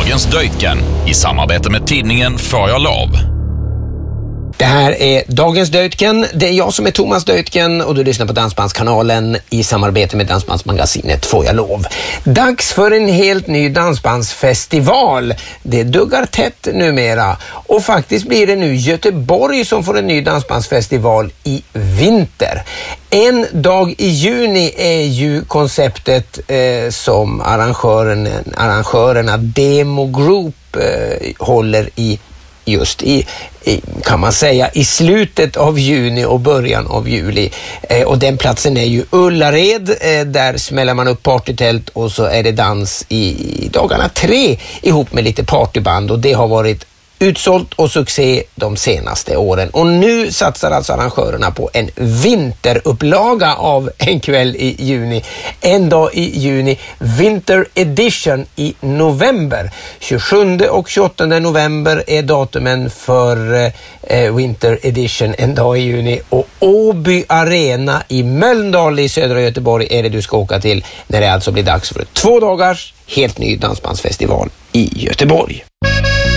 Dagens Döjtgen i samarbete med tidningen Får jag lov. Det här är Dagens Döjtgen. Det är jag som är Thomas Döjtgen och du lyssnar på Dansbandskanalen i samarbete med Dansbandsmagasinet Får jag lov. Dags för en helt ny dansbandsfestival. Det duggar tätt numera och faktiskt blir det nu Göteborg som får en ny dansbandsfestival i vinter. En dag i juni är ju konceptet som arrangörerna Demo Group håller i kan man säga i slutet av juni och början av juli. Och den platsen är ju Ullared. Där smäller man upp partytält och så är det dans i dagarna 3 ihop med lite partyband, och det har varit utsålt och succé de senaste åren. Och nu satsar alltså arrangörerna på en vinterupplaga av en kväll i juni. En dag i juni, Winter Edition i november. 27 och 28 november är datumen för Winter Edition, en dag i juni. Och Åby Arena i Mölndal i södra Göteborg är det du ska åka till när det alltså blir dags för 2 dagars helt ny dansbandsfestival i Göteborg.